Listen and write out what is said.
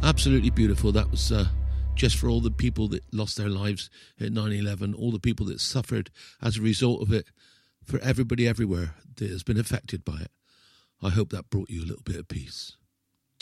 Absolutely beautiful. That was just for all the people that lost their lives at 9/11, all the people that suffered as a result of it, for everybody everywhere that has been affected by it. I hope that brought you a little bit of peace.